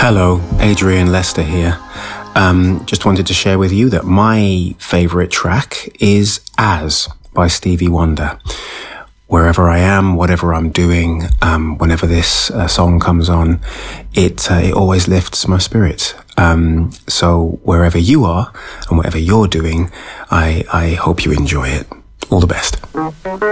Hello, Adrian Lester here. Just wanted to share with you that my favourite track is As by Stevie Wonder. Wherever I am, whatever I'm doing, whenever this song comes on, it always lifts my spirits. So wherever you are and whatever you're doing, I hope you enjoy it. All the best.